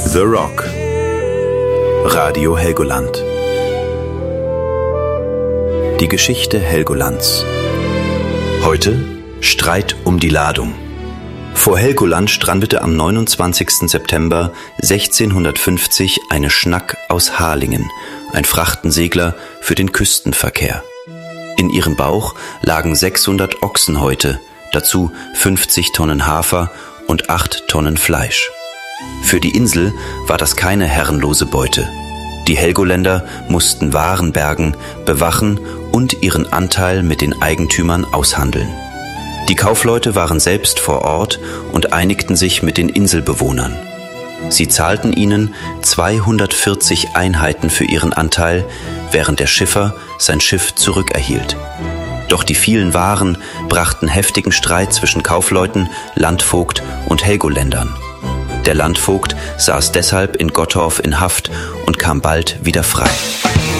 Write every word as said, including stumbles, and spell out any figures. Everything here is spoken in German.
The Rock. Radio Helgoland. Die Geschichte Helgolands. Heute Streit um die Ladung. Vor Helgoland strandete am neunundzwanzigsten September sechzehnhundertfünfzig eine Schnack aus Harlingen, ein Frachtensegler für den Küstenverkehr. In ihrem Bauch lagen sechshundert Ochsenhäute, dazu fünfzig Tonnen Hafer und acht Tonnen Fleisch. Für die Insel war das keine herrenlose Beute. Die Helgoländer mussten Waren bergen, bewachen und ihren Anteil mit den Eigentümern aushandeln. Die Kaufleute waren selbst vor Ort und einigten sich mit den Inselbewohnern. Sie zahlten ihnen zweihundertvierzig Einheiten für ihren Anteil, während der Schiffer sein Schiff zurückerhielt. Doch die vielen Waren brachten heftigen Streit zwischen Kaufleuten, Landvogt und Helgoländern. Der Landvogt saß deshalb in Gottorf in Haft und kam bald wieder frei.